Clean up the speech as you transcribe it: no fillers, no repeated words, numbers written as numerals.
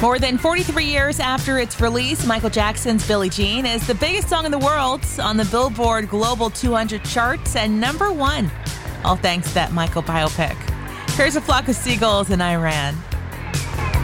More than 43 years after its release, Michael Jackson's Billie Jean is the biggest song in the world on the Billboard Global 200 charts and number one. All thanks to that Michael biopic. Here's a flock of seagulls in Iran.